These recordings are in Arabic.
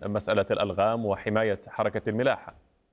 مسألة الألغام وحماية حركة الملاحة.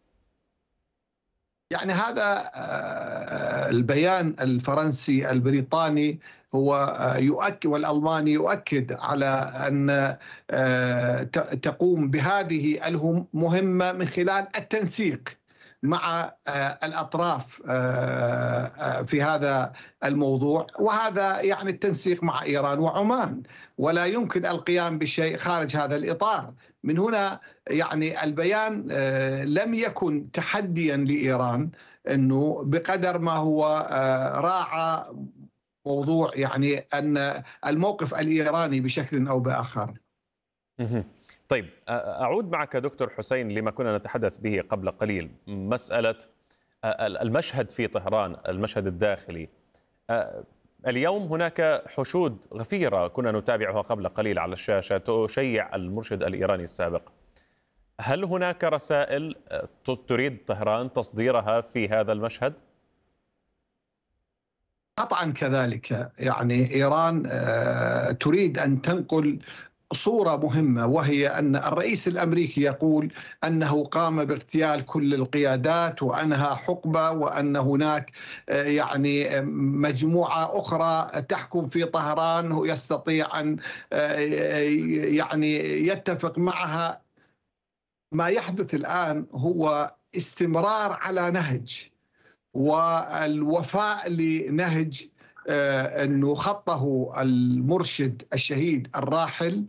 يعني هذا البيان الفرنسي البريطاني هو يؤكد، والألماني يؤكد على أن تقوم بهذه المهمة من خلال التنسيق مع الأطراف في هذا الموضوع، وهذا يعني التنسيق مع إيران وعمان، ولا يمكن القيام بشيء خارج هذا الإطار. من هنا يعني البيان لم يكن تحديا لإيران، أنه بقدر ما هو راعى موضوع يعني أن الموقف الإيراني بشكل أو بآخر. طيب، أعود معك دكتور حسين لما كنا نتحدث به قبل قليل، مسألة المشهد في طهران، المشهد الداخلي. اليوم هناك حشود غفيرة كنا نتابعها قبل قليل على الشاشة تشيع المرشد الإيراني السابق. هل هناك رسائل تريد طهران تصديرها في هذا المشهد؟ قطعا كذلك، يعني إيران تريد أن تنقل صورة مهمة، وهي أن الرئيس الأمريكي يقول أنه قام باغتيال كل القيادات وأنهى حقبة، وأن هناك يعني مجموعة أخرى تحكم في طهران ويستطيع أن يعني يتفق معها. ما يحدث الآن هو استمرار على نهج والوفاء لنهج أنه خطه المرشد الشهيد الراحل،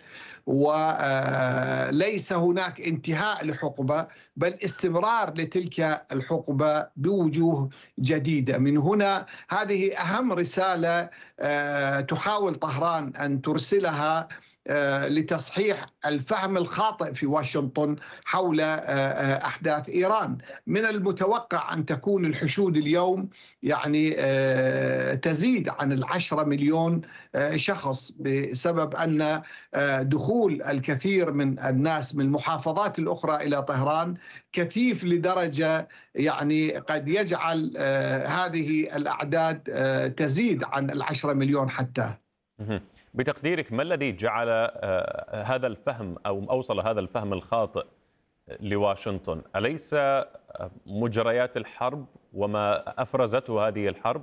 وليس هناك انتهاء لحقبة بل استمرار لتلك الحقبة بوجوه جديدة. من هنا هذه أهم رسالة تحاول طهران أن ترسلها لتصحيح الفهم الخاطئ في واشنطن حول أحداث إيران. من المتوقع أن تكون الحشود اليوم يعني تزيد عن 10 مليون شخص، بسبب أن دخول الكثير من الناس من المحافظات الأخرى إلى طهران كثيف لدرجة يعني قد يجعل هذه الأعداد تزيد عن 10 مليون حتى. بتقديرك ما الذي جعل هذا الفهم أو أوصل هذا الفهم الخاطئ لواشنطن؟ أليس مجريات الحرب وما أفرزته هذه الحرب؟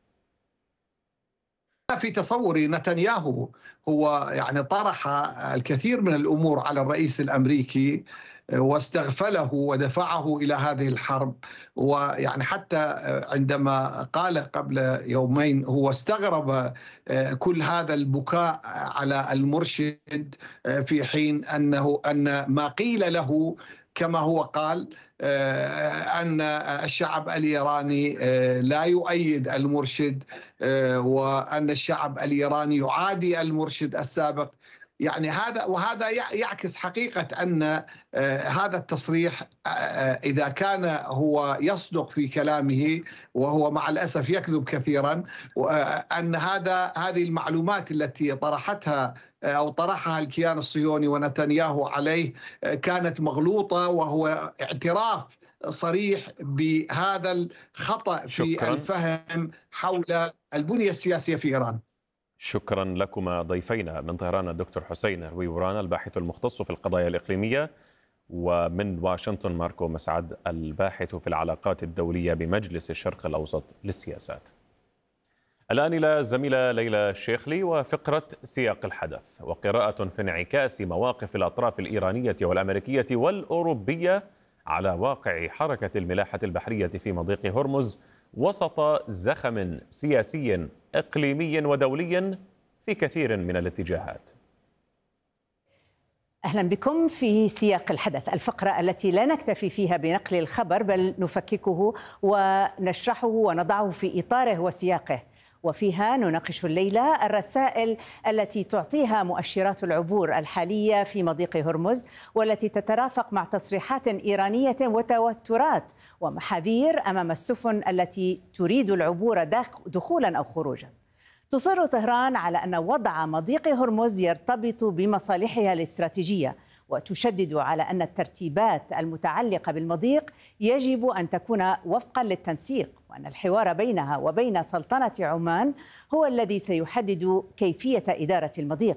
في تصوري نتنياهو هو يعني طرح الكثير من الأمور على الرئيس الأمريكي واستغفله ودفعه إلى هذه الحرب. ويعني حتى عندما قال قبل يومين هو استغرب كل هذا البكاء على المرشد، في حين أن ما قيل له كما هو قال أن الشعب الإيراني لا يؤيد المرشد، وأن الشعب الإيراني يعادي المرشد السابق. يعني وهذا يعكس حقيقة أن هذا التصريح إذا كان هو يصدق في كلامه، وهو مع الأسف يكذب كثيرا، أن هذه المعلومات التي طرحها الكيان الصهيوني ونتنياهو عليه كانت مغلوطة، وهو اعتراف صريح بهذا الخطأ في الفهم حول البنية السياسية في إيران. شكرا لكما ضيفينا من طهران الدكتور حسين الرويوران الباحث المختص في القضايا الإقليمية، ومن واشنطن ماركو مسعد الباحث في العلاقات الدولية بمجلس الشرق الأوسط للسياسات. الآن إلى الزميلة ليلى الشيخلي وفقرة سياق الحدث، وقراءة في انعكاس مواقف الأطراف الإيرانية والأمريكية والأوروبية على واقع حركة الملاحة البحرية في مضيق هرمز وسط زخم سياسي إقليمي ودولي في كثير من الاتجاهات. أهلا بكم في سياق الحدث، الفقرة التي لا نكتفي فيها بنقل الخبر بل نفككه ونشرحه ونضعه في إطاره وسياقه، وفيها نناقش الليلة الرسائل التي تعطيها مؤشرات العبور الحالية في مضيق هرمز، والتي تترافق مع تصريحات إيرانية وتوترات ومحاذير أمام السفن التي تريد العبور دخولا أو خروجا. تصر طهران على أن وضع مضيق هرمز يرتبط بمصالحها الاستراتيجية، وتشدد على أن الترتيبات المتعلقة بالمضيق يجب أن تكون وفقا للتنسيق، وأن الحوار بينها وبين سلطنة عمان هو الذي سيحدد كيفية إدارة المضيق.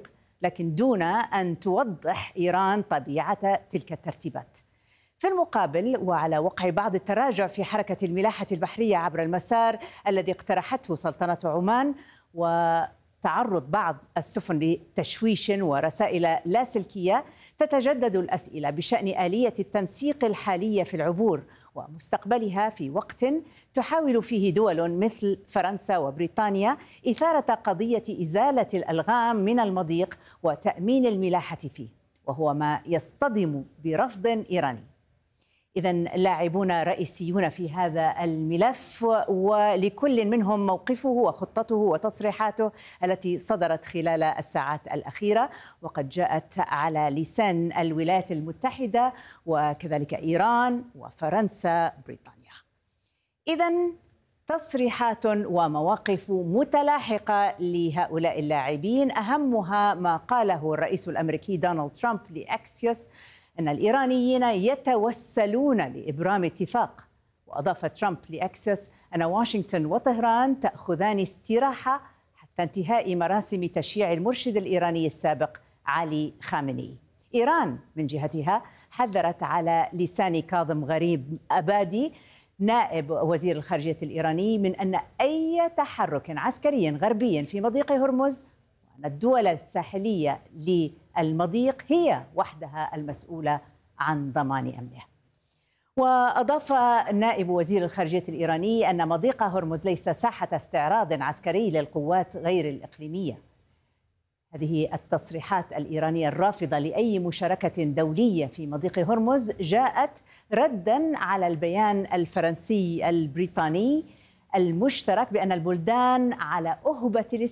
لكن دون أن توضح إيران طبيعة تلك الترتيبات. في المقابل، وعلى وقع بعض التراجع في حركة الملاحة البحرية عبر المسار الذي اقترحته سلطنة عمان، وتعرض بعض السفن لتشويش ورسائل لاسلكية، تتجدد الأسئلة بشأن آلية التنسيق الحالية في العبور ومستقبلها في وقت تحاول فيه دول مثل فرنسا وبريطانيا إثارة قضية إزالة الألغام من المضيق وتأمين الملاحة فيه، وهو ما يصطدم برفض إيراني. إذن لاعبون رئيسيون في هذا الملف، ولكل منهم موقفه وخطته وتصريحاته التي صدرت خلال الساعات الأخيرة، وقد جاءت على لسان الولايات المتحدة وكذلك إيران وفرنسا بريطانيا. إذن تصريحات ومواقف متلاحقة لهؤلاء اللاعبين، أهمها ما قاله الرئيس الأمريكي دونالد ترامب لأكسيوس أن الإيرانيين يتوسلون لإبرام اتفاق. وأضاف ترامب لأكسيوس أن واشنطن وطهران تأخذان استراحة حتى انتهاء مراسم تشييع المرشد الإيراني السابق علي خامنئي. إيران من جهتها حذرت على لسان كاظم غريب أبادي نائب وزير الخارجية الإيراني من أن أي تحرك عسكري غربي في مضيق هرمز وأن الدول الساحلية للمضيق هي وحدها المسؤولة عن ضمان أمنه. وأضاف نائب وزير الخارجية الإيراني أن مضيق هرمز ليس ساحة استعراض عسكري للقوات غير الإقليمية. هذه التصريحات الإيرانية الرافضة لأي مشاركة دولية في مضيق هرمز جاءت رداً على البيان الفرنسي البريطاني المشترك بأن البلدان على أهبة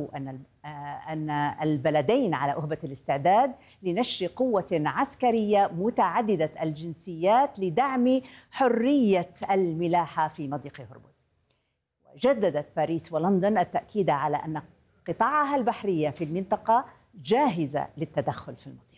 أن البلدين على أهبة الاستعداد لنشر قوة عسكرية متعددة الجنسيات لدعم حرية الملاحة في مضيق هرمز. وجددت باريس ولندن التأكيد على أن قطاعها البحرية في المنطقة جاهزة للتدخل في المضيق.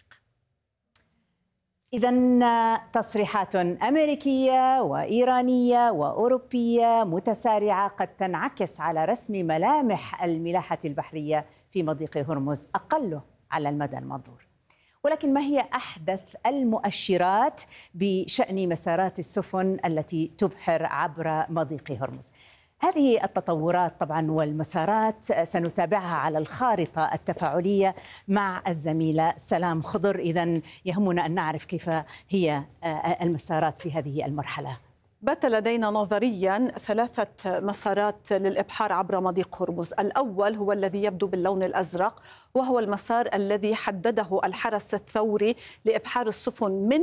إذن تصريحات أمريكية وإيرانية وأوروبية متسارعة قد تنعكس على رسم ملامح الملاحة البحرية في مضيق هرمز أقله على المدى المنظور. ولكن ما هي أحدث المؤشرات بشأن مسارات السفن التي تبحر عبر مضيق هرمز؟ هذه التطورات طبعا والمسارات سنتابعها على الخارطة التفاعلية مع الزميلة سلام خضر. إذن يهمنا أن نعرف كيف هي المسارات في هذه المرحلة. بات لدينا نظريا 3 مسارات للإبحار عبر مضيق هرمز. الأول هو الذي يبدو باللون الأزرق، وهو المسار الذي حدده الحرس الثوري لإبحار السفن من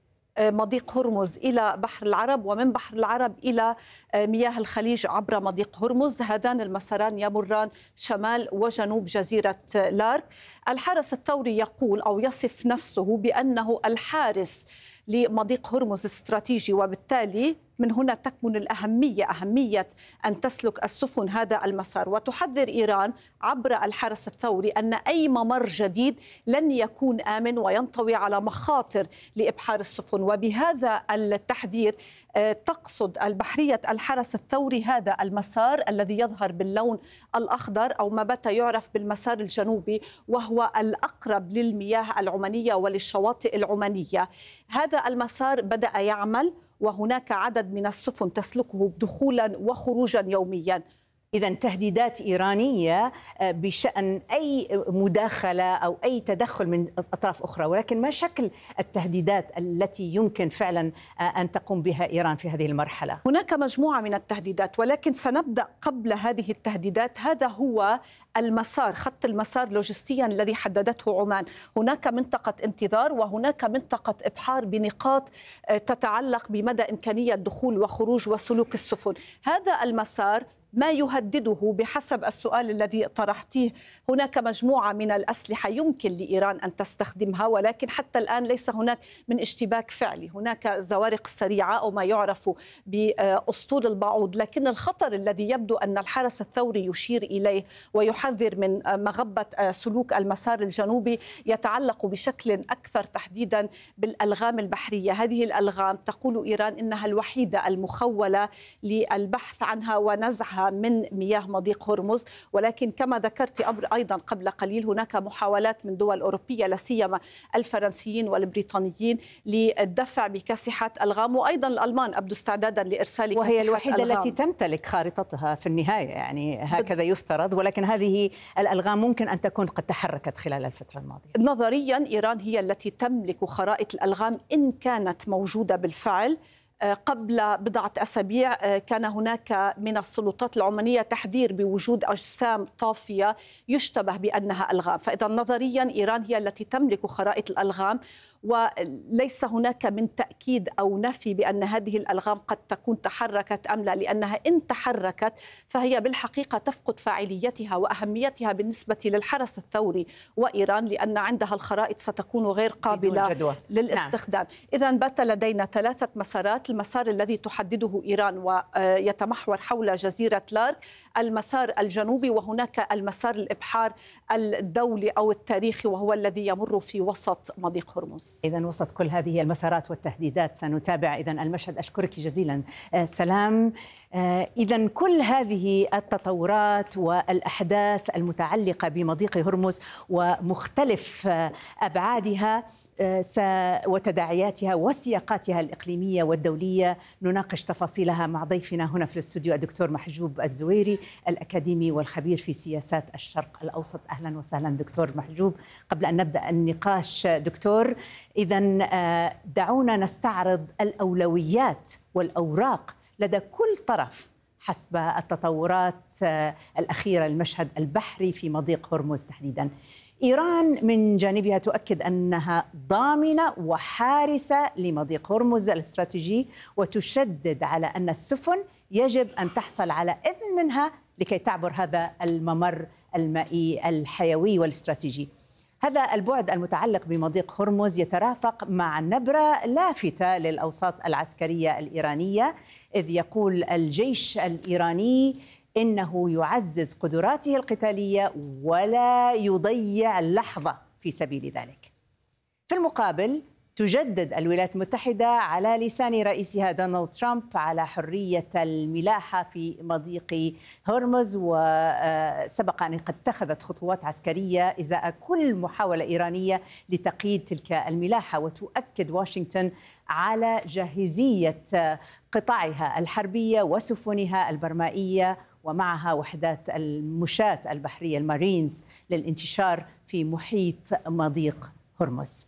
مضيق هرمز إلى بحر العرب، ومن بحر العرب إلى مياه الخليج عبر مضيق هرمز. هذان المساران يمران شمال وجنوب جزيرة لارك. الحرس الثوري يقول أو يصف نفسه بأنه الحارس لمضيق هرمز استراتيجي، وبالتالي من هنا تكمن أهمية أن تسلك السفن هذا المسار. وتحذر إيران عبر الحرس الثوري أن أي ممر جديد لن يكون آمن وينطوي على مخاطر لإبحار السفن. وبهذا التحذير تقصد البحرية الحرس الثوري هذا المسار الذي يظهر باللون الأخضر، أو ما بات يعرف بالمسار الجنوبي، وهو الأقرب للمياه العمانية وللشواطئ العمانية. هذا المسار بدأ يعمل، وهناك عدد من السفن تسلكه دخولا وخروجا يوميا. إذن تهديدات إيرانية بشأن أي مداخلة أو أي تدخل من أطراف أخرى، ولكن ما شكل التهديدات التي يمكن فعلا أن تقوم بها إيران في هذه المرحلة؟ هناك مجموعة من التهديدات، ولكن سنبدأ قبل هذه التهديدات. هذا هو المسار، خط المسار لوجستيا الذي حددته عمان. هناك منطقة انتظار وهناك منطقة إبحار بنقاط تتعلق بمدى إمكانية دخول وخروج وسلوك السفن. هذا المسار ما يهدده بحسب السؤال الذي طرحتيه. هناك مجموعة من الأسلحة يمكن لإيران أن تستخدمها، ولكن حتى الآن ليس هناك من اشتباك فعلي. هناك الزوارق السريعة أو ما يعرف بأسطول البعوض، لكن الخطر الذي يبدو أن الحرس الثوري يشير إليه ويحذر من مغبة سلوك المسار الجنوبي يتعلق بشكل أكثر تحديدا بالألغام البحرية. هذه الألغام تقول إيران إنها الوحيدة المخولة للبحث عنها ونزعها إليها من مياه مضيق هرمز. ولكن كما ذكرت أيضا قبل قليل هناك محاولات من دول أوروبية لا سيما الفرنسيين والبريطانيين للدفع بكاسحة ألغام، وأيضا الألمان أبدو استعدادا لإرسال وهي الوحيدة ألغام. التي تمتلك خارطتها في النهاية، يعني هكذا يفترض، ولكن هذه الألغام ممكن أن تكون قد تحركت خلال الفترة الماضية. نظريا إيران هي التي تملك خرائط الألغام إن كانت موجودة بالفعل. قبل بضعة أسابيع كان هناك من السلطات العمانية تحذير بوجود أجسام طافية يشتبه بأنها ألغام، فإذا نظريا إيران هي التي تملك خرائط الألغام، وليس هناك من تأكيد أو نفي بأن هذه الألغام قد تكون تحركت أم لا، لأنها إن تحركت فهي بالحقيقة تفقد فاعليتها وأهميتها بالنسبة للحرس الثوري وإيران، لأن عندها الخرائط ستكون غير قابلة للاستخدام. إذا بات لدينا 3 مسارات: المسار الذي تحدده إيران ويتمحور حول جزيرة لارك، المسار الجنوبي، وهناك المسار الإبحار الدولي أو التاريخي وهو الذي يمر في وسط مضيق هرمز. إذن وسط كل هذه المسارات والتهديدات سنتابع إذن المشهد. أشكرك جزيلا سلام. إذن كل هذه التطورات والأحداث المتعلقة بمضيق هرمز ومختلف أبعادها وتداعياتها وسياقاتها الإقليمية والدولية نناقش تفاصيلها مع ضيفنا هنا في الاستوديو الدكتور محجوب الزويري، الأكاديمي والخبير في سياسات الشرق الأوسط. أهلا وسهلا دكتور محجوب. قبل أن نبدأ النقاش دكتور، إذن دعونا نستعرض الأولويات والأوراق لدى كل طرف حسب التطورات الأخيرة للمشهد البحري في مضيق هرمز تحديدا. إيران من جانبها تؤكد أنها ضامنة وحارسة لمضيق هرمز الاستراتيجي، وتشدد على أن السفن يجب أن تحصل على إذن منها لكي تعبر هذا الممر المائي الحيوي والاستراتيجي. هذا البعد المتعلق بمضيق هرمز يترافق مع نبرة لافتة للأوساط العسكرية الإيرانية، إذ يقول الجيش الإيراني إنه يعزز قدراته القتالية ولا يضيع لحظة في سبيل ذلك. في المقابل تجدد الولايات المتحدة على لسان رئيسها دونالد ترامب على حرية الملاحة في مضيق هرمز، وسبق أن قد اتخذت خطوات عسكرية إزاء كل محاولة إيرانية لتقييد تلك الملاحة. وتؤكد واشنطن على جاهزية قطاعها الحربية وسفنها البرمائية ومعها وحدات المشاة البحرية المارينز للانتشار في محيط مضيق هرمز.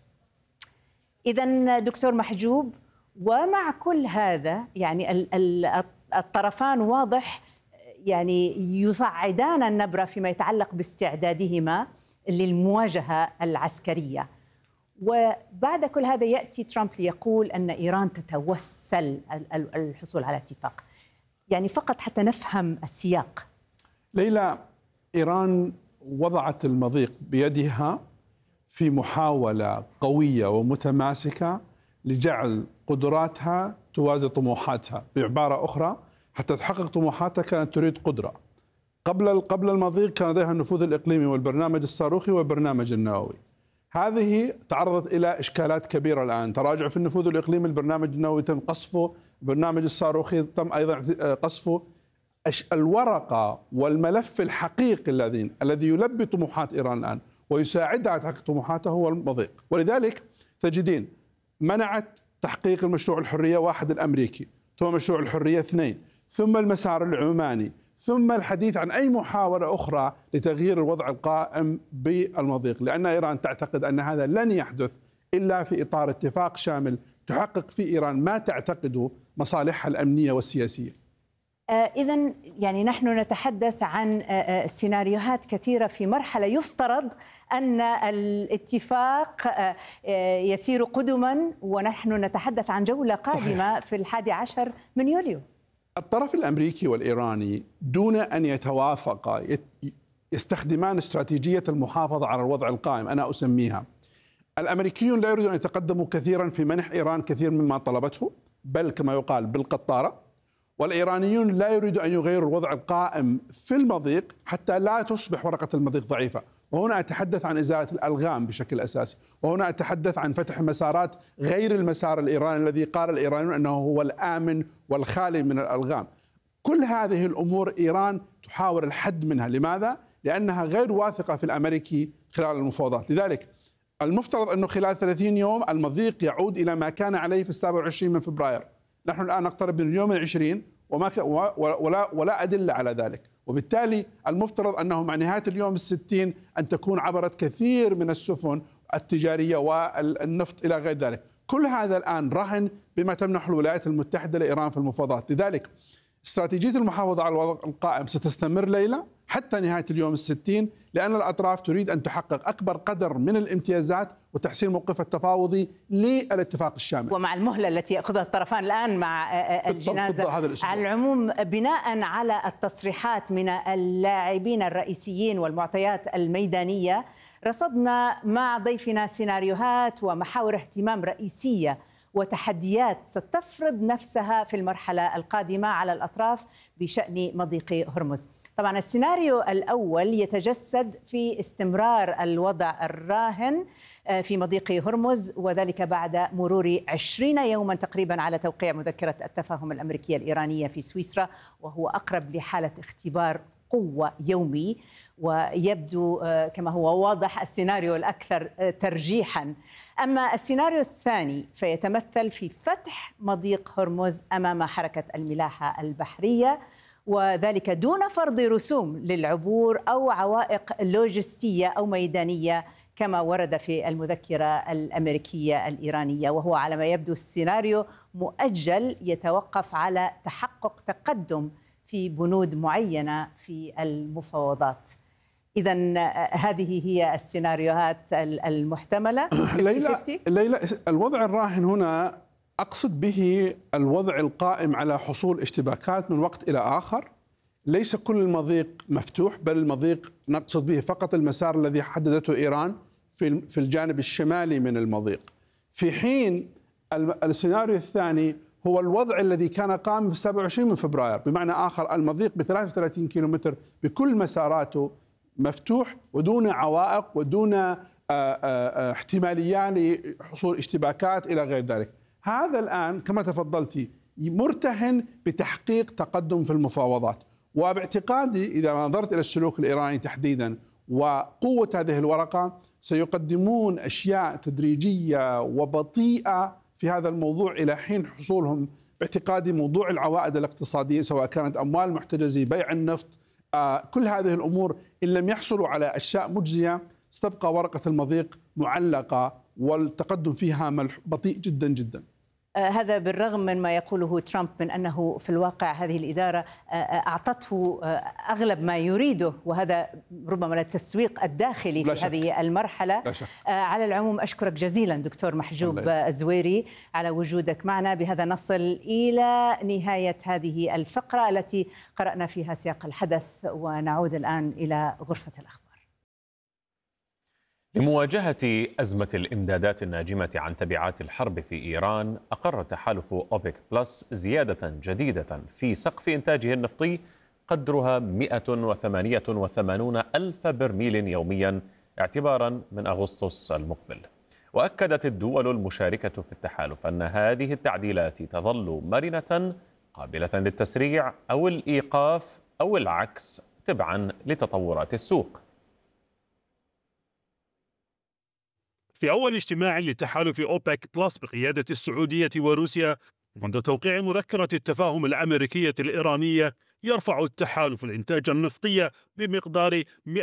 إذن دكتور محجوب، ومع كل هذا يعني الطرفان واضح يعني يصعدان النبرة فيما يتعلق باستعدادهما للمواجهة العسكرية، وبعد كل هذا يأتي ترامب ليقول أن إيران تتوسل الحصول على اتفاق. يعني فقط حتى نفهم السياق. ليلى، إيران وضعت المضيق بيدها في محاولة قوية ومتماسكة لجعل قدراتها توازي طموحاتها. بعبارة أخرى، حتى تحقق طموحاتها كانت تريد قدرة. قبل المضيق كان لديها النفوذ الإقليمي والبرنامج الصاروخي والبرنامج النووي. هذه تعرضت إلى إشكالات كبيرة الآن، تراجع في النفوذ الإقليمي، البرنامج النووي تم قصفه، البرنامج الصاروخي تم أيضا قصفه. الورقة والملف الحقيقي الذي يلبي طموحات إيران الآن ويساعدها على تحقيق طموحاتها هو المضيق. ولذلك تجدين منعت تحقيق المشروع الحرية 1 الأمريكي، ثم مشروع الحرية 2، ثم المسار العماني، ثم الحديث عن أي محاولة أخرى لتغيير الوضع القائم بالمضيق، لأن إيران تعتقد أن هذا لن يحدث إلا في إطار اتفاق شامل تحقق في إيران ما تعتقده مصالحها الأمنية والسياسية. إذن يعني نحن نتحدث عن سيناريوهات كثيرة في مرحلة يفترض أن الاتفاق يسير قدما، ونحن نتحدث عن جولة قادمة في 11 من يوليو. الطرف الأمريكي والإيراني دون أن يتوافقا يستخدمان استراتيجية المحافظة على الوضع القائم، أنا أسميها. الأمريكيون لا يريدون أن يتقدموا كثيرا في منح إيران كثير مما طلبته، بل كما يقال بالقطارة. والإيرانيون لا يريدوا أن يغيروا الوضع القائم في المضيق حتى لا تصبح ورقة المضيق ضعيفة. وهنا أتحدث عن إزالة الألغام بشكل أساسي، وهنا أتحدث عن فتح مسارات غير المسار الإيراني الذي قال الإيرانيون أنه هو الآمن والخالي من الألغام. كل هذه الأمور إيران تحاول الحد منها. لماذا؟ لأنها غير واثقة في الأمريكي خلال المفاوضات. لذلك المفترض أنه خلال 30 يوم المضيق يعود إلى ما كان عليه في 27 من فبراير. نحن الآن نقترب من اليوم 20 ولا أدلة على ذلك، وبالتالي المفترض أنه مع نهاية اليوم 60 أن تكون عبرت كثير من السفن التجارية والنفط إلى غير ذلك. كل هذا الآن رهن بما تمنح الولايات المتحدة لإيران في المفاوضات. لذلك استراتيجية المحافظة على الوضع القائم ستستمر ليلة حتى نهاية اليوم 60، لأن الأطراف تريد أن تحقق أكبر قدر من الامتيازات وتحسين موقفها التفاوضي للاتفاق الشامل. ومع المهلة التي يأخذها الطرفان الآن مع الجنازة على العموم، بناء على التصريحات من اللاعبين الرئيسيين والمعطيات الميدانية، رصدنا مع ضيفنا سيناريوهات ومحاور اهتمام رئيسية وتحديات ستفرض نفسها في المرحلة القادمة على الأطراف بشأن مضيق هرمز. طبعا السيناريو الأول يتجسد في استمرار الوضع الراهن في مضيق هرمز، وذلك بعد مرور 20 يوما تقريبا على توقيع مذكرة التفاهم الأمريكية الإيرانية في سويسرا، وهو أقرب لحالة اختبار قوة يومي، ويبدو كما هو واضح السيناريو الأكثر ترجيحا. أما السيناريو الثاني فيتمثل في فتح مضيق هرمز أمام حركة الملاحة البحرية، وذلك دون فرض رسوم للعبور أو عوائق لوجستية أو ميدانية كما ورد في المذكرة الأمريكية الإيرانية، وهو على ما يبدو السيناريو مؤجل يتوقف على تحقق تقدم في بنود معينة في المفاوضات. إذن هذه هي السيناريوهات المحتملة. ليلى، الوضع الراهن هنا أقصد به الوضع القائم على حصول اشتباكات من وقت إلى آخر. ليس كل المضيق مفتوح، بل المضيق نقصد به فقط المسار الذي حددته إيران في الجانب الشمالي من المضيق، في حين السيناريو الثاني هو الوضع الذي كان قائم في 27 من فبراير، بمعنى آخر المضيق ب 33 كيلومتر بكل مساراته مفتوح ودون عوائق ودون احتمالية لحصول اشتباكات إلى غير ذلك. هذا الآن كما تفضلتي مرتهن بتحقيق تقدم في المفاوضات، وباعتقادي إذا نظرت إلى السلوك الإيراني تحديدا وقوة هذه الورقة سيقدمون أشياء تدريجية وبطيئة في هذا الموضوع إلى حين حصولهم باعتقادي موضوع العوائد الاقتصادية، سواء كانت أموال محتجزة، بيع النفط، كل هذه الأمور إن لم يحصلوا على أشياء مجزية ستبقى ورقة المضيق معلقة والتقدم فيها بطيء جدا جدا. هذا بالرغم من ما يقوله ترامب من أنه في الواقع هذه الإدارة أعطته أغلب ما يريده، وهذا ربما للتسويق الداخلي في هذه المرحلة. على العموم أشكرك جزيلا دكتور محجوب الزويري على وجودك معنا. بهذا نصل إلى نهاية هذه الفقرة التي قرأنا فيها سياق الحدث، ونعود الآن إلى غرفة الأخبار. لمواجهة أزمة الإمدادات الناجمة عن تبعات الحرب في إيران، أقر تحالف أوبك بلس زيادة جديدة في سقف إنتاجه النفطي قدرها 188 ألف برميل يوميا اعتبارا من أغسطس المقبل. وأكدت الدول المشاركة في التحالف أن هذه التعديلات تظل مرنة قابلة للتسريع أو الإيقاف أو العكس تبعا لتطورات السوق. في أول اجتماع لتحالف أوبك بلس بقيادة السعودية وروسيا منذ توقيع مذكرة التفاهم الأمريكية الإيرانية، يرفع التحالف الإنتاج النفطي بمقدار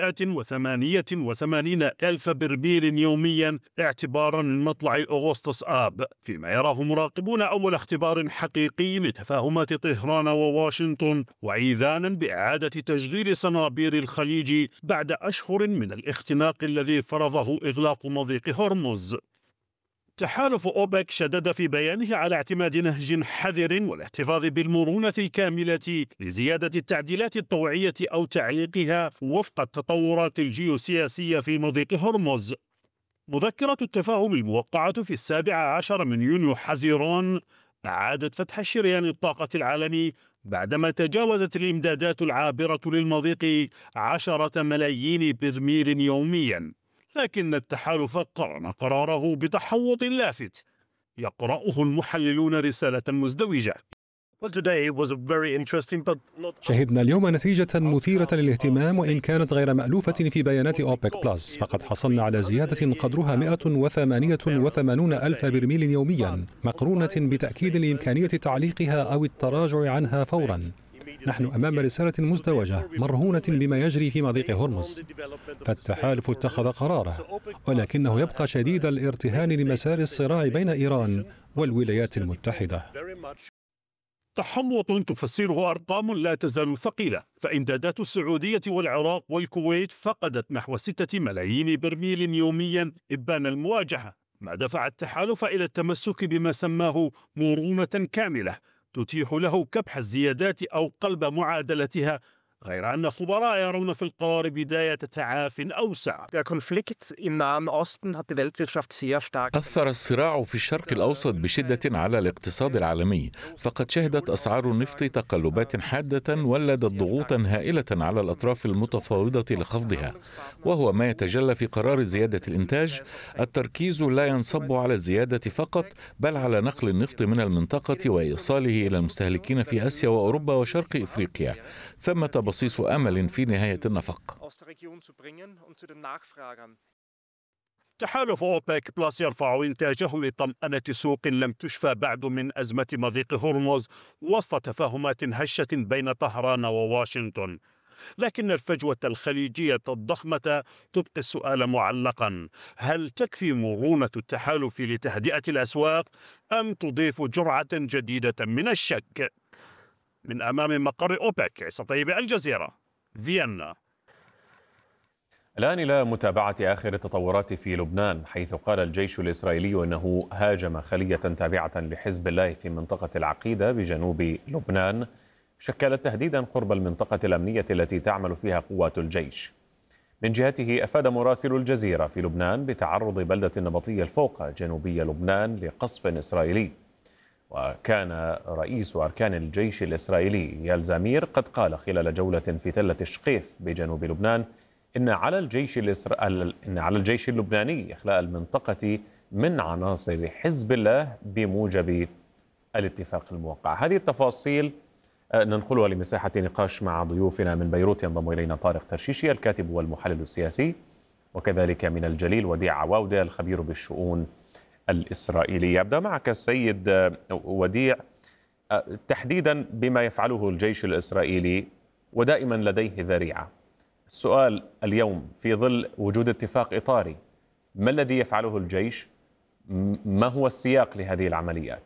188 ألف برميل يوميا اعتبارا من مطلع أغسطس آب، فيما يراه مراقبون أول اختبار حقيقي لتفاهمات طهران وواشنطن، وإيذانا بإعادة تشغيل صنابير الخليج بعد أشهر من الاختناق الذي فرضه إغلاق مضيق هرمز. تحالف أوبك شدد في بيانه على اعتماد نهج حذر والاحتفاظ بالمرونة الكاملة لزيادة التعديلات الطوعية أو تعليقها وفق التطورات الجيوسياسية في مضيق هرمز. مذكرة التفاهم الموقعة في 17 من يونيو حزيران أعادت فتح شريان الطاقة العالمي بعدما تجاوزت الإمدادات العابرة للمضيق 10 ملايين برميل يوميا، لكن التحالف قرن قراره بتحوط لافت يقرأه المحللون رسالة مزدوجة. شهدنا اليوم نتيجة مثيرة للاهتمام وإن كانت غير مألوفة في بيانات أوبك بلس، فقد حصلنا على زيادة قدرها 188 ألف برميل يوميا، مقرونة بتأكيد لإمكانية تعليقها أو التراجع عنها فورا. نحن أمام رسالة مزدوجة مرهونة بما يجري في مضيق هرمز، فالتحالف اتخذ قراره، ولكنه يبقى شديد الارتهان لمسار الصراع بين إيران والولايات المتحدة. تحوط تفسره أرقام لا تزال ثقيلة، فإمدادات السعودية والعراق والكويت فقدت نحو 6 ملايين برميل يوميا إبان المواجهة، ما دفع التحالف إلى التمسك بما سماه مرونة كاملة تتيح له كبح الزيادات أو قلب معادلتها، غير أن خبراء يرون في القرار بداية تعاف أوسع. أثر الصراع في الشرق الأوسط بشدة على الاقتصاد العالمي، فقد شهدت أسعار النفط تقلبات حادة ولدت ضغوطا هائلة على الأطراف المتفاوضة لخفضها، وهو ما يتجلى في قرار زيادة الإنتاج. التركيز لا ينصب على الزيادة فقط، بل على نقل النفط من المنطقة وإيصاله إلى المستهلكين في آسيا وأوروبا وشرق إفريقيا. ثمة بصيص أمل في نهاية النفق. تحالف أوبك بلس يرفع إنتاجه لطمأنة سوق لم تشفى بعد من أزمة مضيق هرمز وسط تفاهمات هشة بين طهران وواشنطن، لكن الفجوة الخليجية الضخمة تبقي السؤال معلقا: هل تكفي مرونة التحالف لتهدئة الأسواق أم تضيف جرعة جديدة من الشك؟ من أمام مقر أوبك، عيسى طيب، الجزيرة، فيينا. الآن إلى متابعة آخر التطورات في لبنان، حيث قال الجيش الإسرائيلي أنه هاجم خلية تابعة لحزب الله في منطقة العقيدة بجنوب لبنان، شكلت تهديدا قرب المنطقة الأمنية التي تعمل فيها قوات الجيش. من جهته أفاد مراسل الجزيرة في لبنان بتعرض بلدة النبطية الفوقة جنوبي لبنان لقصف إسرائيلي. وكان رئيس أركان الجيش الإسرائيلي إيال زمير قد قال خلال جولة في تلة شقيف بجنوب لبنان إن على الجيش اللبناني إخلاء المنطقة من عناصر حزب الله بموجب الاتفاق الموقع. هذه التفاصيل ننقلها لمساحة نقاش مع ضيوفنا من بيروت. ينضم إلينا طارق ترشيشي الكاتب والمحلل السياسي، وكذلك من الجليل وديع عواودة الخبير بالشؤون الإسرائيلية. أبدأ معك السيد وديع، تحديدا بما يفعله الجيش الإسرائيلي ودائما لديه ذريعة. السؤال اليوم في ظل وجود اتفاق إطاري، ما الذي يفعله الجيش؟ ما هو السياق لهذه العمليات؟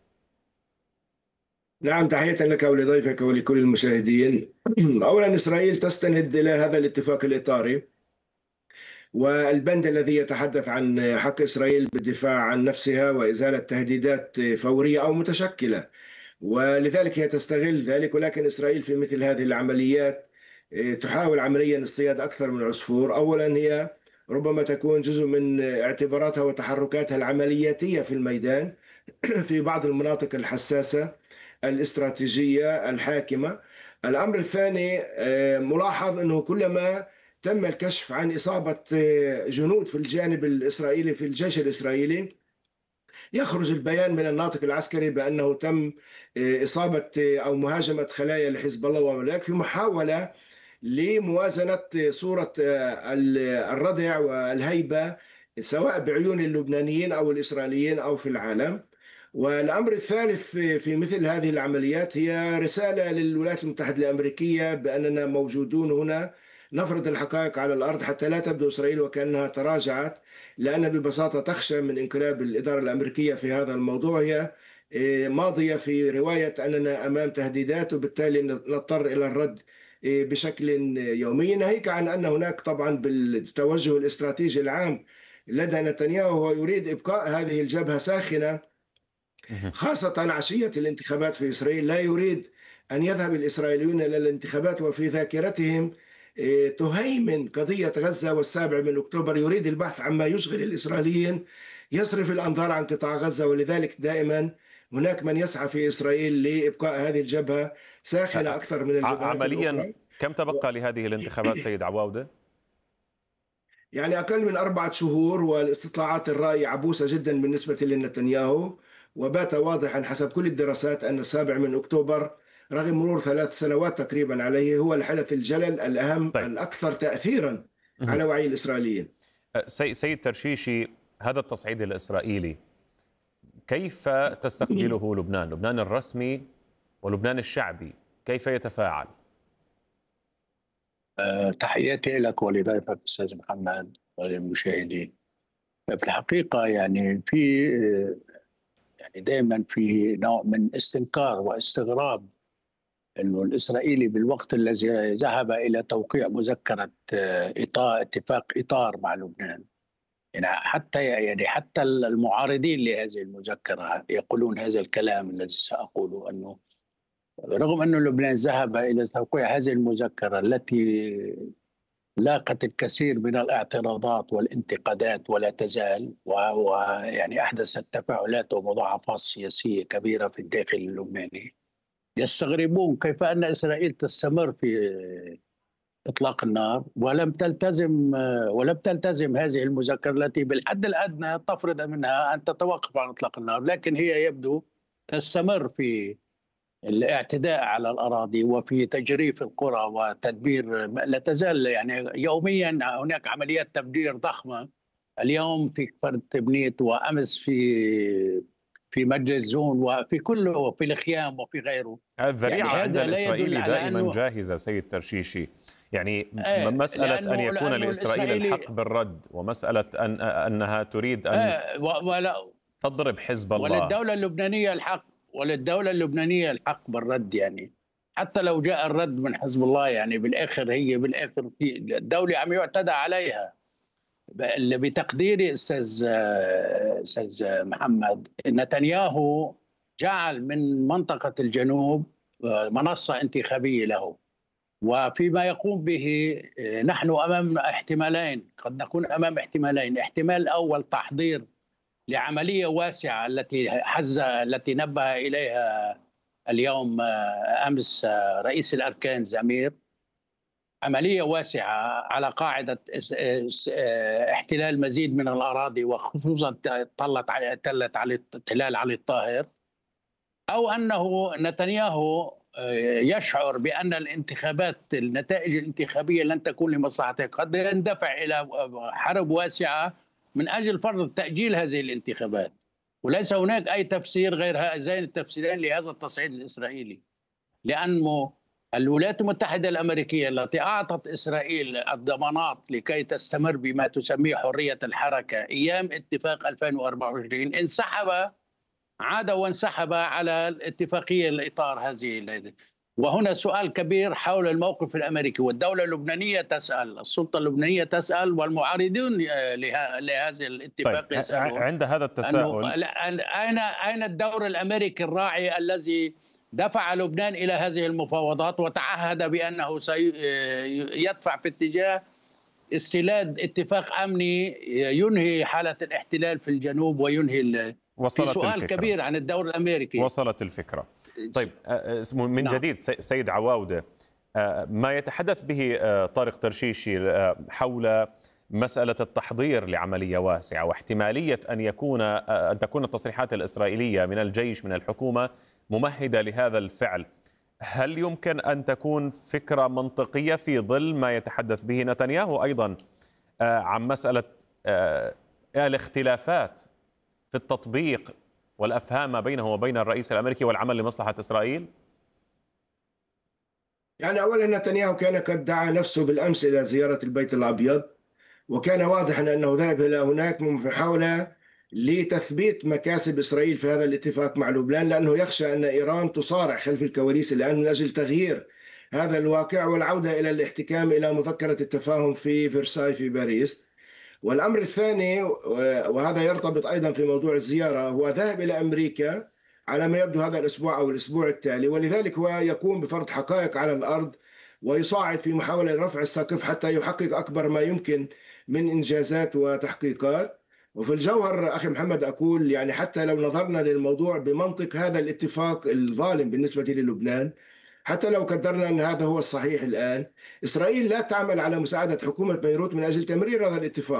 نعم، تحية لك ولضيفك ولكل المشاهدين. أولا، إسرائيل تستند إلى هذا الاتفاق الإطاري والبند الذي يتحدث عن حق إسرائيل بالدفاع عن نفسها وإزالة تهديدات فورية أو متشكلة، ولذلك هي تستغل ذلك. ولكن إسرائيل في مثل هذه العمليات تحاول عمليا اصطياد أكثر من عصفور. أولا، هي ربما تكون جزء من اعتباراتها وتحركاتها العملياتية في الميدان في بعض المناطق الحساسة الاستراتيجية الحاكمة. الأمر الثاني، ملاحظ أنه كلما تم الكشف عن إصابة جنود في الجانب الإسرائيلي في الجيش الإسرائيلي يخرج البيان من الناطق العسكري بأنه تم إصابة أو مهاجمة خلايا لحزب الله وملاك في محاولة لموازنة صورة الردع والهيبة سواء بعيون اللبنانيين أو الإسرائيليين أو في العالم. والأمر الثالث في مثل هذه العمليات هي رسالة للولايات المتحدة الأمريكية بأننا موجودون هنا نفرض الحقائق على الأرض حتى لا تبدو إسرائيل وكأنها تراجعت، لأن ببساطة تخشى من انقلاب الإدارة الأمريكية في هذا الموضوع. هي ماضية في رواية أننا أمام تهديدات وبالتالي نضطر إلى الرد بشكل يومي، ناهيك عن أن هناك طبعا بالتوجه الاستراتيجي العام لدى نتنياهو هو يريد إبقاء هذه الجبهة ساخنة، خاصة عشية الانتخابات في إسرائيل. لا يريد أن يذهب الإسرائيليون إلى الانتخابات وفي ذاكرتهم تهيمن قضية غزة والسابع من أكتوبر. يريد البحث عما يشغل الإسرائيليين، يصرف الأنظار عن قطاع غزة، ولذلك دائما هناك من يسعى في إسرائيل لإبقاء هذه الجبهة ساخنة أكثر من الجبهات عمليا الأخرى. كم تبقى لهذه الانتخابات سيد عواودة؟ يعني أقل من 4 شهور، والاستطلاعات الرأي عبوسة جدا بالنسبة لنتنياهو، وبات واضحا حسب كل الدراسات أن 7 من أكتوبر رغم مرور 3 سنوات تقريبا عليه هو الحدث الجلل الأهم الأكثر تأثيرا على وعي الإسرائيليين. سيد ترشيشي، هذا التصعيد الإسرائيلي كيف تستقبله لبنان؟ لبنان الرسمي ولبنان الشعبي كيف يتفاعل؟ تحياتي لك ولضيفك أستاذ محمد وللمشاهدين. في الحقيقة يعني دائما في نوع من استنكار واستغراب أنه الإسرائيلي بالوقت الذي ذهب إلى توقيع مذكرة اتفاق إطار مع لبنان، حتى المعارضين لهذه المذكرة يقولون هذا الكلام الذي سأقوله، أنه رغم أن لبنان ذهب إلى توقيع هذه المذكرة التي لاقت الكثير من الاعتراضات والانتقادات ولا تزال، ويعني أحدثت تفاعلات ومضاعفات سياسية كبيرة في الداخل اللبناني، يستغربون كيف أن إسرائيل تستمر في إطلاق النار ولم تلتزم هذه المذكرة التي بالحد الأدنى تفرض منها أن تتوقف عن إطلاق النار، لكن هي يبدو تستمر في الاعتداء على الأراضي وفي تجريف القرى وتدمير. لا تزال يعني يوميا هناك عمليات تفجير ضخمة، اليوم في كفر تبنيت وأمس في مجلس زون وفي الخيام وفي غيره. الذريعة عند الإسرائيلي دائما جاهزة سيد ترشيشي، يعني مسألة أن يكون لإسرائيل الحق بالرد، ومسألة أنها تريد أن تضرب حزب الله، وللدولة اللبنانية الحق بالرد. يعني حتى لو جاء الرد من حزب الله، يعني بالآخر في الدولة عم يعتدى عليها. بتقديري أستاذ محمد، نتنياهو جعل من منطقة الجنوب منصة انتخابية له، وفيما يقوم به نحن أمام احتمالين، قد نكون أمام احتمالين. احتمال الأول تحضير لعملية واسعة التي نبه إليها اليوم أمس رئيس الأركان زمير، عملية واسعة على قاعدة احتلال مزيد من الأراضي، وخصوصا طلت على احتلال علي الطاهر، أو أنه نتنياهو يشعر بأن النتائج الانتخابية لن تكون لمصلحته، قد يندفع إلى حرب واسعة من أجل فرض تأجيل هذه الانتخابات. وليس هناك أي تفسير غير هذين التفسيرين لهذا التصعيد الإسرائيلي، لأنه الولايات المتحدة الأمريكية التي أعطت إسرائيل الضمانات لكي تستمر بما تسميه حرية الحركة أيام اتفاق 2024 عاد وانسحب على الاتفاقية الإطار هذه. وهنا سؤال كبير حول الموقف الأمريكي، والدولة اللبنانية تسأل، السلطة اللبنانية تسأل، والمعارضون لهذا الاتفاق يسألون عند هذا التساؤل أين الدور الأمريكي الراعي الذي دفع لبنان إلى هذه المفاوضات وتعهد بأنه سيدفع في اتجاه استيلاد اتفاق أمني ينهي حالة الاحتلال في الجنوب وينهي في سؤال الفكرة. كبير عن الدور الأمريكي. وصلت الفكرة. طيب من جديد سيد عواودة، ما يتحدث به طارق ترشيشي حول مسألة التحضير لعملية واسعة واحتمالية أن تكون التصريحات الإسرائيلية من الجيش من الحكومة ممهدة لهذا الفعل، هل يمكن أن تكون فكرة منطقية في ظل ما يتحدث به نتنياهو أيضا عن مسألة الاختلافات في التطبيق والأفهام ما بينه وبين الرئيس الأمريكي والعمل لمصلحة إسرائيل؟ يعني أولا نتنياهو كان قد دعا نفسه بالأمس إلى زيارة البيت الأبيض، وكان واضحا أنه ذهب إلى هناك محاولة لتثبيت مكاسب إسرائيل في هذا الاتفاق مع لبنان، لأنه يخشى أن إيران تصارع خلف الكواليس الآن من أجل تغيير هذا الواقع والعودة إلى الاحتكام إلى مذكرة التفاهم في فرساي في باريس. والأمر الثاني، وهذا يرتبط أيضا في موضوع الزيارة، هو ذهب إلى أمريكا على ما يبدو هذا الأسبوع أو الأسبوع التالي، ولذلك هو يقوم بفرض حقائق على الأرض ويصاعد في محاولة لرفع السقف حتى يحقق أكبر ما يمكن من إنجازات وتحقيقات. وفي الجوهر أخي محمد أقول يعني حتى لو نظرنا للموضوع بمنطق هذا الاتفاق الظالم بالنسبة للبنان، حتى لو قدرنا أن هذا هو الصحيح الآن، إسرائيل لا تعمل على مساعدة حكومة بيروت من أجل تمرير هذا الاتفاق،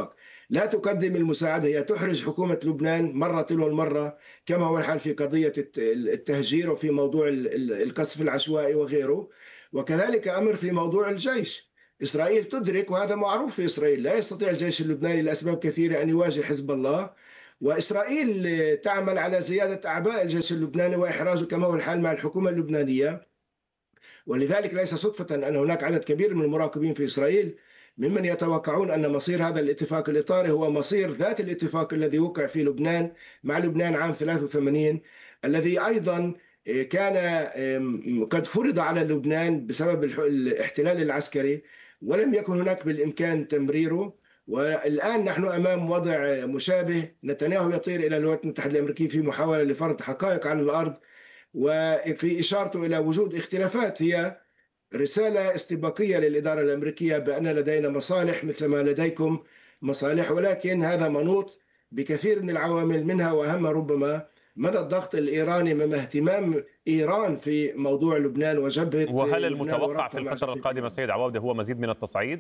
لا تقدم المساعدة، هي تحرج حكومة لبنان مرة تلو المرة، كما هو الحال في قضية التهجير وفي موضوع القصف العشوائي وغيره، وكذلك أمر في موضوع الجيش. إسرائيل تدرك، وهذا معروف في إسرائيل، لا يستطيع الجيش اللبناني لأسباب كثيرة أن يواجه حزب الله، وإسرائيل تعمل على زيادة أعباء الجيش اللبناني وإحراجه كما هو الحال مع الحكومة اللبنانية. ولذلك ليس صدفة أن هناك عدد كبير من المراقبين في إسرائيل ممن يتوقعون أن مصير هذا الاتفاق الإطاري هو مصير ذات الاتفاق الذي وقع في لبنان مع لبنان عام 83، الذي أيضا كان قد فرض على لبنان بسبب الاحتلال العسكري، ولم يكن هناك بالإمكان تمريره. والآن نحن أمام وضع مشابه، نتنياهو يطير إلى الولايات المتحدة الأمريكية في محاولة لفرض حقائق على الأرض، وفي إشارته إلى وجود اختلافات هي رسالة استباقية للإدارة الأمريكية بأن لدينا مصالح مثل ما لديكم مصالح، ولكن هذا منوط بكثير من العوامل، منها وأهمها ربما مدى الضغط الإيراني، مما اهتمام إيران في موضوع لبنان وجبهة. وهل المتوقع في الفترة القادمة سيد عواودة هو مزيد من التصعيد؟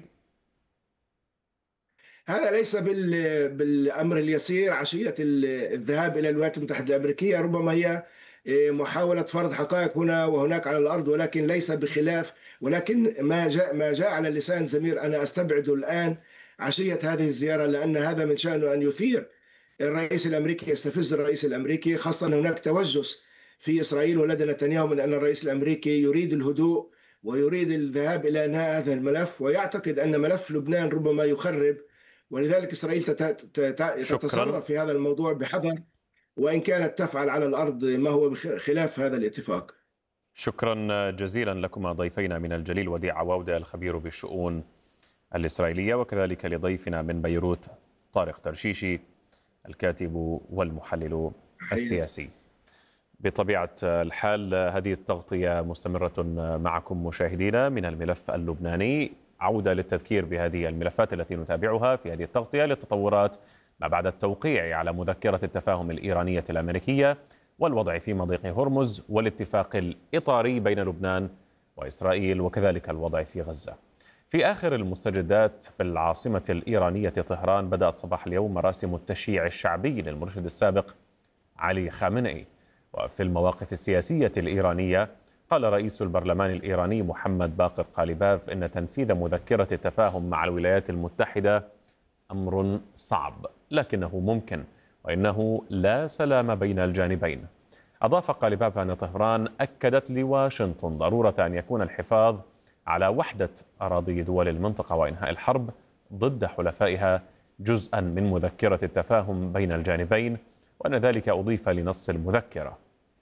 هذا ليس بالأمر اليسير. عشية الذهاب إلى الولايات المتحدة الأمريكية ربما هي محاولة فرض حقائق هنا وهناك على الأرض، ولكن ليس بخلاف. ولكن ما جاء على لسان زمير أنا أستبعده الآن عشية هذه الزيارة، لأن هذا من شأنه أن يثير الرئيس الأمريكي، يستفز الرئيس الأمريكي، خاصة هناك توجس في إسرائيل ولدى نتنياهو من أن الرئيس الأمريكي يريد الهدوء ويريد الذهاب إلى إنهاء هذا الملف، ويعتقد أن ملف لبنان ربما يخرب، ولذلك إسرائيل تتصرف في هذا الموضوع بحذر، وإن كانت تفعل على الأرض ما هو خلاف هذا الاتفاق. شكرا جزيلا لكما ضيفينا من الجليل وديع عواودة الخبير بالشؤون الإسرائيلية، وكذلك لضيفنا من بيروت طارق ترشيشي الكاتب والمحلل السياسي. بطبيعة الحال هذه التغطية مستمرة معكم مشاهدينا من الملف اللبناني. عودة للتذكير بهذه الملفات التي نتابعها في هذه التغطية للتطورات ما بعد التوقيع على مذكرة التفاهم الإيرانية الأمريكية والوضع في مضيق هرمز والاتفاق الإطاري بين لبنان وإسرائيل، وكذلك الوضع في غزة. في آخر المستجدات في العاصمة الإيرانية طهران بدأت صباح اليوم مراسم التشييع الشعبي للمرشد السابق علي خامنئي. وفي المواقف السياسية الإيرانية قال رئيس البرلمان الإيراني محمد باقر قاليباف إن تنفيذ مذكرة التفاهم مع الولايات المتحدة أمر صعب لكنه ممكن، وإنه لا سلام بين الجانبين. أضاف قاليباف أن طهران أكدت لواشنطن ضرورة أن يكون الحفاظ على وحدة أراضي دول المنطقة وإنهاء الحرب ضد حلفائها جزءا من مذكرة التفاهم بين الجانبين، وأن ذلك أضيف لنص المذكرة.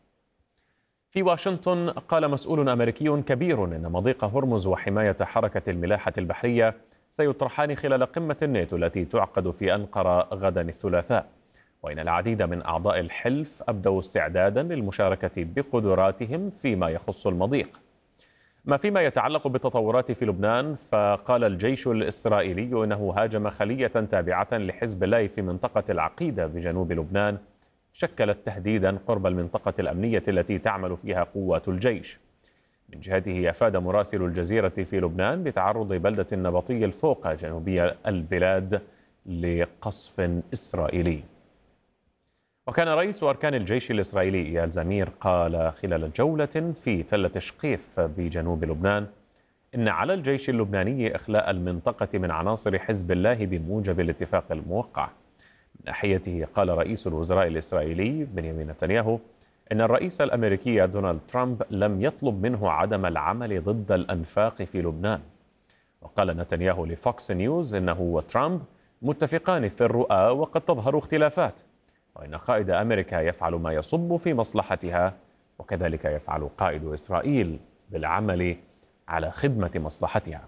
في واشنطن قال مسؤول أمريكي كبير إن مضيق هرمز وحماية حركة الملاحة البحرية سيطرحان خلال قمة الناتو التي تعقد في أنقرة غدا الثلاثاء، وإن العديد من أعضاء الحلف أبدوا استعدادا للمشاركة بقدراتهم فيما يخص المضيق. ما فيما يتعلق بالتطورات في لبنان، فقال الجيش الإسرائيلي إنه هاجم خلية تابعة لحزب الله في منطقة العقيدة بجنوب لبنان شكلت تهديدا قرب المنطقة الأمنية التي تعمل فيها قوات الجيش. من جهته أفاد مراسل الجزيرة في لبنان بتعرض بلدة النبطي الفوقة جنوبية البلاد لقصف إسرائيلي. وكان رئيس أركان الجيش الإسرائيلي إيال زمير قال خلال جولة في تلة شقيف بجنوب لبنان إن على الجيش اللبناني إخلاء المنطقة من عناصر حزب الله بموجب الاتفاق الموقع. من ناحيته قال رئيس الوزراء الإسرائيلي بنيامين نتنياهو إن الرئيس الأمريكي دونالد ترامب لم يطلب منه عدم العمل ضد الأنفاق في لبنان. وقال نتنياهو لفوكس نيوز إنه وترامب متفقان في الرؤى وقد تظهر اختلافات، وإن قائد أمريكا يفعل ما يصب في مصلحتها، وكذلك يفعل قائد إسرائيل بالعمل على خدمة مصلحتها.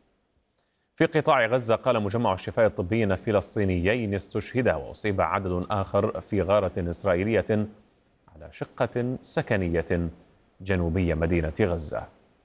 في قطاع غزة قال مجمع الشفاء الطبي أن فلسطينيين استشهدا وأصيب عدد آخر في غارة إسرائيلية على شقة سكنية جنوبية مدينة غزة.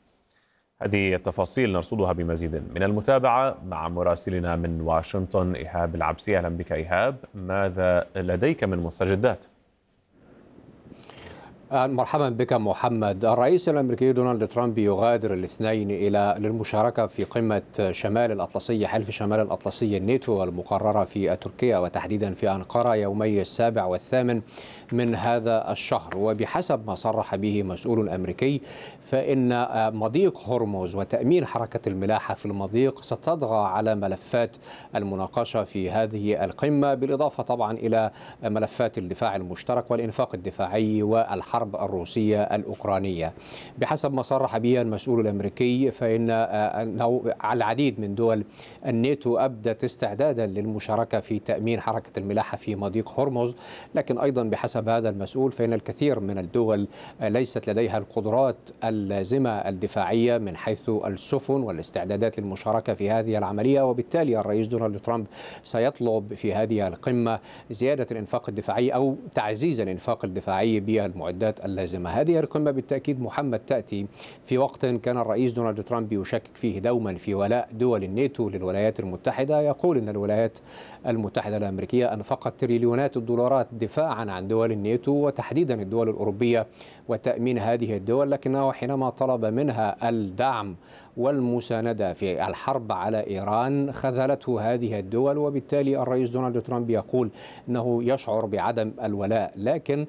هذه التفاصيل نرصدها بمزيد من المتابعة مع مراسلنا من واشنطن إيهاب العبسي. أهلا بك إيهاب، ماذا لديك من مستجدات؟ مرحبا بك محمد. الرئيس الأمريكي دونالد ترامب يغادر الاثنين للمشاركة في قمة شمال الأطلسية، حلف شمال الأطلسي الناتو المقررة في تركيا وتحديدا في أنقرة يومي 7 و8 من هذا الشهر. وبحسب ما صرح به مسؤول أمريكي فإن مضيق هرمز وتأمين حركة الملاحة في المضيق ستطغى على ملفات المناقشة في هذه القمة، بالإضافة طبعا إلى ملفات الدفاع المشترك والإنفاق الدفاعي والحرب الروسية الأوكرانية. بحسب ما صرح به المسؤول الأمريكي فإن العديد من دول الناتو أبدت استعدادا للمشاركة في تأمين حركة الملاحة في مضيق هرمز، لكن أيضا بحسب هذا المسؤول فإن الكثير من الدول ليست لديها القدرات اللازمة الدفاعية من حيث السفن والاستعدادات للمشاركة في هذه العملية، وبالتالي الرئيس دونالد ترامب سيطلب في هذه القمة زيادة الإنفاق الدفاعي أو تعزيز الإنفاق الدفاعي بالمعدات اللازمة. هذه القمة بالتأكيد محمد تأتي في وقت كان الرئيس دونالد ترامب يشكك فيه دوما في ولاء دول الناتو للولايات المتحدة. يقول أن الولايات المتحدة الأمريكية أنفقت تريليونات الدولارات دفاعا عن دول الناتو وتحديدا الدول الأوروبية وتأمين هذه الدول، لكنه حينما طلب منها الدعم والمساندة في الحرب على إيران خذلته هذه الدول، وبالتالي الرئيس دونالد ترامب يقول أنه يشعر بعدم الولاء. لكن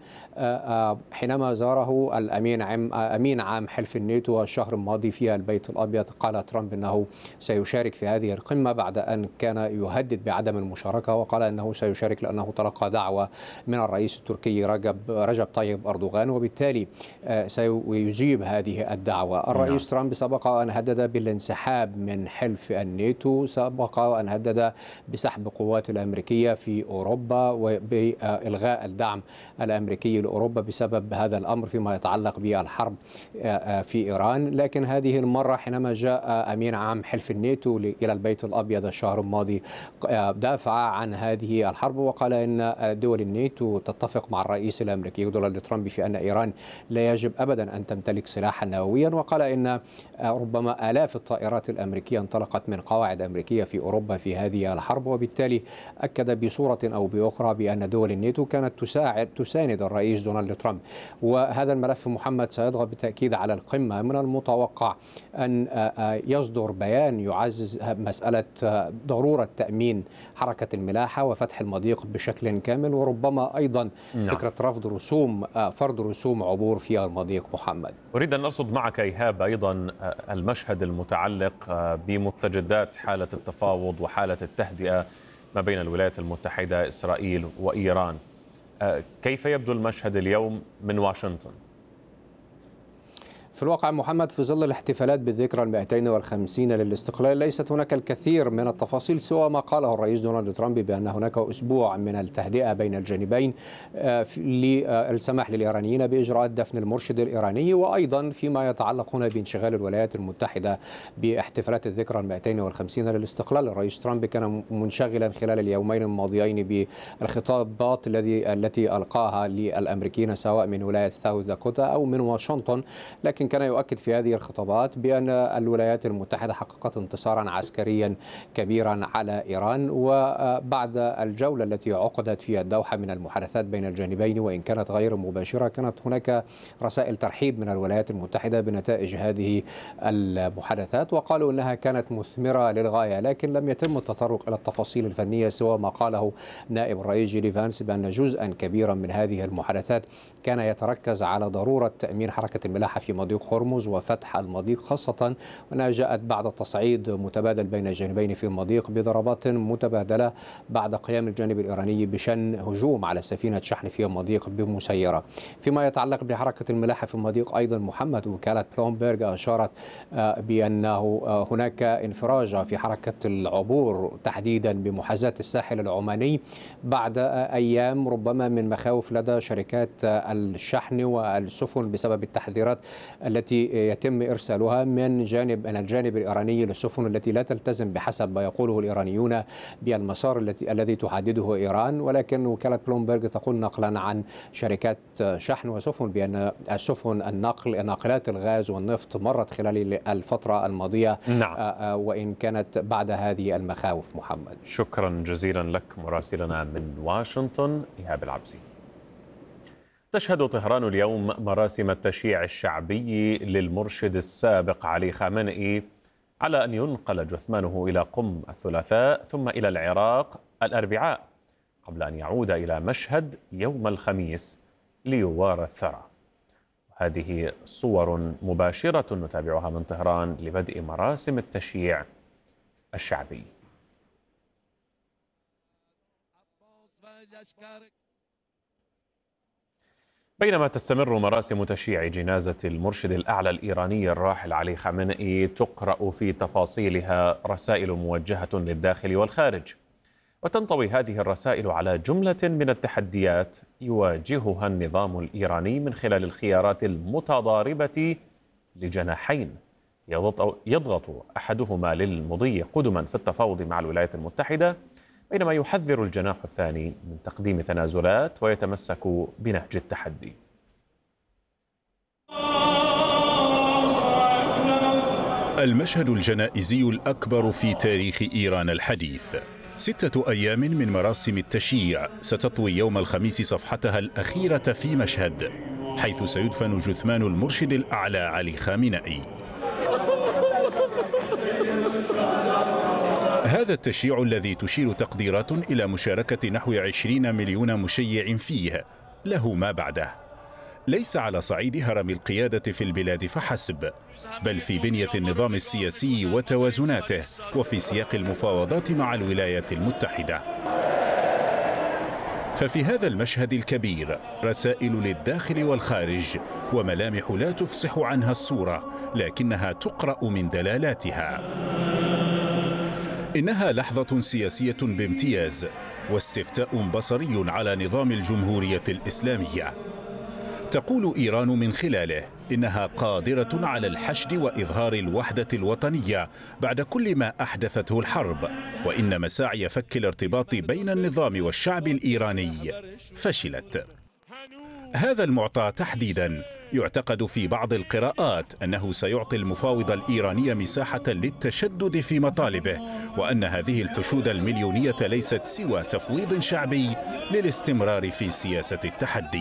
حينما زاره أمين عام حلف الناتو الشهر الماضي في البيت الأبيض قال ترامب أنه سيشارك في هذه القمة بعد أن كان يهدد بعدم المشاركة، وقال أنه سيشارك لأنه تلقى دعوة من الرئيس التركي رجب طيب أردوغان، وبالتالي سيجيب هذه الدعوة. الرئيس ترامب سبق أن هدد بالانسحاب من حلف الناتو، سبق أن هدد بسحب قوات الأمريكية في أوروبا وبإلغاء الدعم الأمريكي لأوروبا بسبب هذا الأمر فيما يتعلق بالحرب في إيران. لكن هذه المرة حينما جاء أمين عام حلف الناتو إلى البيت الأبيض الشهر الماضي دافع عن هذه الحرب وقال إن دول الناتو تتفق مع الرئيس الأمريكي دونالد ترامب في أن إيران لا يجب أبدا أن تمتلك سلاحا نوويا، وقال إن ربما آلاف الطائرات الأمريكية انطلقت من قواعد أمريكية في أوروبا في هذه الحرب، وبالتالي أكد بصورة أو بأخرى بأن دول الناتو كانت تساند الرئيس دونالد ترامب. وهذا الملف محمد سيضغط بالتأكيد على القمة. من المتوقع أن يصدر بيان يعزز مسألة ضرورة تأمين حركة الملاحة وفتح المضيق بشكل كامل، وربما أيضا فكرة فرض رسوم عبور في المضيق. محمد، أريد أن أرصد معك إيهاب أيضا المشهد المتعلق بمستجدات حالة التفاوض وحالة التهدئة ما بين الولايات المتحدة إسرائيل وإيران. كيف يبدو المشهد اليوم من واشنطن؟ في الواقع محمد في ظل الاحتفالات بالذكرى 250 للاستقلال ليست هناك الكثير من التفاصيل سوى ما قاله الرئيس دونالد ترامب بأن هناك أسبوع من التهدئة بين الجانبين للسماح للإيرانيين بإجراءات دفن المرشد الإيراني، وأيضا فيما يتعلق هنا بانشغال الولايات المتحدة باحتفالات الذكرى 250 للاستقلال. الرئيس ترامب كان منشغلا خلال اليومين الماضيين بالخطابات التي ألقاها للأمريكيين سواء من ولاية ساوث داكوتا أو من واشنطن، لكن كان يؤكد في هذه الخطابات بأن الولايات المتحدة حققت انتصارا عسكريا كبيرا على إيران. وبعد الجولة التي عقدت في الدوحة من المحادثات بين الجانبين وإن كانت غير مباشرة كانت هناك رسائل ترحيب من الولايات المتحدة بنتائج هذه المحادثات، وقالوا أنها كانت مثمرة للغاية، لكن لم يتم التطرق إلى التفاصيل الفنية سوى ما قاله نائب الرئيس جيدي فانس بأن جزءا كبيرا من هذه المحادثات كان يتركز على ضرورة تأمين حركة الملاحة في مضيق هرمز وفتح المضيق، خاصة أنها جاءت بعد تصعيد متبادل بين الجانبين في المضيق بضربات متبادلة بعد قيام الجانب الإيراني بشن هجوم على سفينة شحن في المضيق بمسيرة. فيما يتعلق بحركة الملاحة في المضيق أيضا محمد، وكالة بلومبرغ أشارت بأنه هناك انفراجة في حركة العبور تحديدا بمحاذاة الساحل العماني بعد أيام ربما من مخاوف لدى شركات الشحن والسفن بسبب التحذيرات التي يتم إرسالها من الجانب الإيراني للسفن التي لا تلتزم بحسب ما يقوله الإيرانيون بالمسار الذي تحدده إيران. ولكن وكالة بلومبرغ تقول نقلا عن شركات شحن وسفن بأن السفن ناقلات الغاز والنفط مرت خلال الفترة الماضية وإن كانت بعد هذه المخاوف. محمد، شكرا جزيلا لك مراسلنا من واشنطن إيهاب العبسي. تشهد طهران اليوم مراسم التشييع الشعبي للمرشد السابق علي خامنئي على أن ينقل جثمانه إلى قم الثلاثاء ثم إلى العراق الأربعاء قبل أن يعود إلى مشهد يوم الخميس ليوارى الثرى. هذه صور مباشرة نتابعها من طهران لبدء مراسم التشييع الشعبي. بينما تستمر مراسم تشييع جنازة المرشد الأعلى الإيراني الراحل علي خامنئي تقرأ في تفاصيلها رسائل موجهة للداخل والخارج، وتنطوي هذه الرسائل على جملة من التحديات يواجهها النظام الإيراني من خلال الخيارات المتضاربة لجناحين يضغط أحدهما للمضي قدما في التفاوض مع الولايات المتحدة، بينما يحذر الجناح الثاني من تقديم تنازلات ويتمسك بنهج التحدي. المشهد الجنائزي الأكبر في تاريخ إيران الحديث. 6 أيام من مراسم التشييع ستطوي يوم الخميس صفحتها الأخيرة في مشهد، حيث سيدفن جثمان المرشد الأعلى علي خامنئي. هذا التشييع الذي تشير تقديرات إلى مشاركة نحو 20 مليون مشيع فيه له ما بعده، ليس على صعيد هرم القيادة في البلاد فحسب، بل في بنية النظام السياسي وتوازناته وفي سياق المفاوضات مع الولايات المتحدة. ففي هذا المشهد الكبير رسائل للداخل والخارج وملامح لا تفصح عنها الصورة لكنها تقرأ من دلالاتها. إنها لحظة سياسية بامتياز واستفتاء بصري على نظام الجمهورية الإسلامية. تقول إيران من خلاله إنها قادرة على الحشد وإظهار الوحدة الوطنية بعد كل ما أحدثته الحرب، وإن مساعي فك الارتباط بين النظام والشعب الإيراني فشلت. هذا المعطى تحديدا يعتقد في بعض القراءات أنه سيعطي المفاوض الإيراني مساحة للتشدد في مطالبه، وأن هذه الحشود المليونية ليست سوى تفويض شعبي للاستمرار في سياسة التحدي.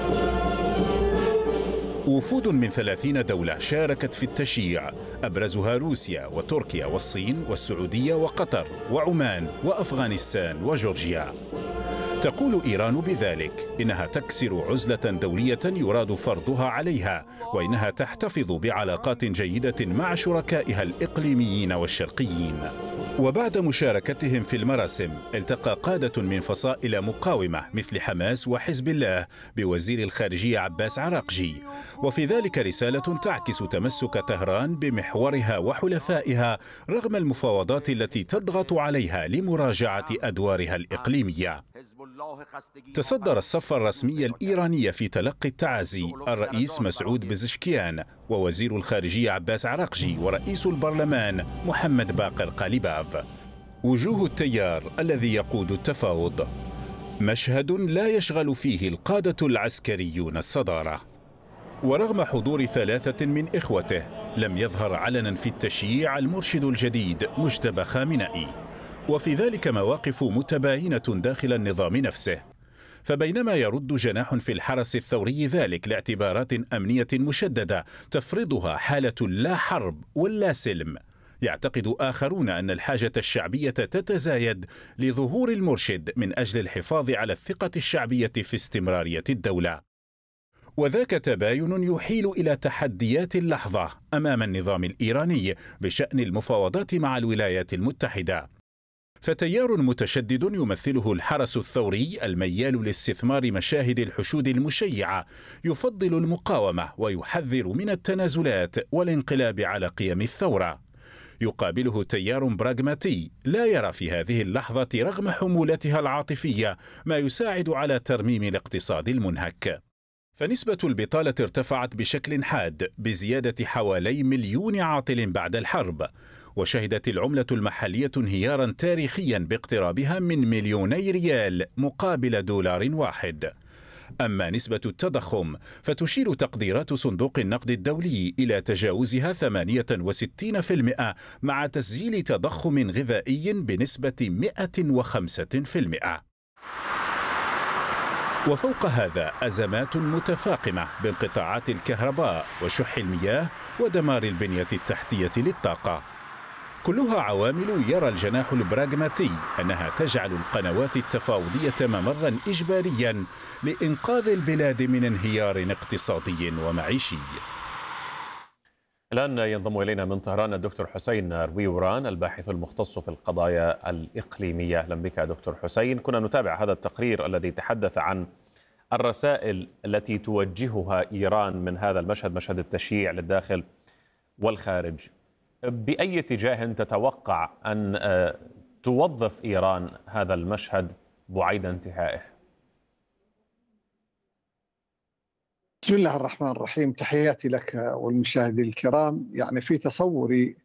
وفود من 30 دولة شاركت في التشييع، أبرزها روسيا وتركيا والصين والسعودية وقطر وعمان وأفغانستان وجورجيا. تقول إيران بذلك إنها تكسر عزلة دولية يراد فرضها عليها، وإنها تحتفظ بعلاقات جيدة مع شركائها الإقليميين والشرقيين. وبعد مشاركتهم في المراسم التقى قادة من فصائل مقاومة مثل حماس وحزب الله بوزير الخارجية عباس عراقجي، وفي ذلك رسالة تعكس تمسك طهران بمحورها وحلفائها رغم المفاوضات التي تضغط عليها لمراجعة أدوارها الإقليمية. تصدر الصف الرسمي الإيراني في تلقي التعازي الرئيس مسعود بزشكيان ووزير الخارجية عباس عراقجي ورئيس البرلمان محمد باقر قاليباف. وجوه التيار الذي يقود التفاوض، مشهد لا يشغل فيه القادة العسكريون الصدارة. ورغم حضور 3 من إخوته لم يظهر علنا في التشييع المرشد الجديد مجتبى خامنئي، وفي ذلك مواقف متباينة داخل النظام نفسه. فبينما يرد جناح في الحرس الثوري ذلك لاعتبارات أمنية مشددة تفرضها حالة لا حرب ولا سلم، يعتقد آخرون أن الحاجة الشعبية تتزايد لظهور المرشد من أجل الحفاظ على الثقة الشعبية في استمرارية الدولة. وذاك تباين يحيل إلى تحديات اللحظة أمام النظام الإيراني بشأن المفاوضات مع الولايات المتحدة. فتيار متشدد يمثله الحرس الثوري الميال لاستثمار مشاهد الحشود المشيعة يفضل المقاومة ويحذر من التنازلات والانقلاب على قيم الثورة. يقابله تيار براغماتي لا يرى في هذه اللحظة رغم حمولتها العاطفية ما يساعد على ترميم الاقتصاد المنهك. فنسبة البطالة ارتفعت بشكل حاد بزيادة حوالي 1 مليون عاطل بعد الحرب، وشهدت العملة المحلية انهيارا تاريخيا باقترابها من 2 مليوني ريال مقابل دولار واحد. أما نسبة التضخم فتشير تقديرات صندوق النقد الدولي إلى تجاوزها 68% مع تسجيل تضخم غذائي بنسبة 105%. وفوق هذا أزمات متفاقمة بانقطاعات الكهرباء وشح المياه ودمار البنية التحتية للطاقة، كلها عوامل يرى الجناح البراغماتي أنها تجعل القنوات التفاوضية ممرا إجباريا لإنقاذ البلاد من انهيار اقتصادي ومعيشي. الآن ينضم إلينا من طهران الدكتور حسين رويوران الباحث المختص في القضايا الإقليمية. أهلا بك دكتور حسين. كنا نتابع هذا التقرير الذي تحدث عن الرسائل التي توجهها إيران من هذا المشهد، مشهد التشييع للداخل والخارج. بأي اتجاه تتوقع أن توظف إيران هذا المشهد بعيد انتهائه؟ بسم الله الرحمن الرحيم، تحياتي لك والمشاهدين الكرام. يعني في تصوري